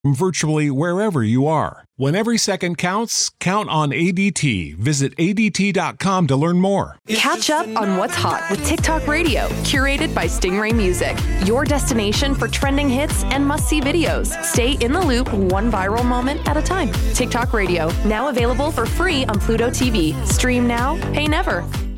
virtually wherever you are. When every second counts, count on ADT. Visit ADT.com to learn more. Catch up on what's hot with TikTok Radio, curated by Stingray Music. Your destination for trending hits and must-see videos. Stay in the loop, one viral moment at a time. TikTok Radio, now available for free on Pluto TV. Stream now, pay never.